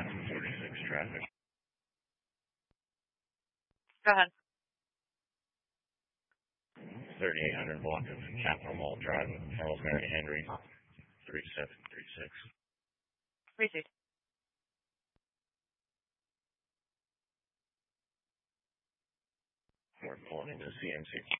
46 traffic. Go ahead. 3800 block of Capitol Mall Drive, Charles Mary Henry, 3736. Received. We're pulling into CMC.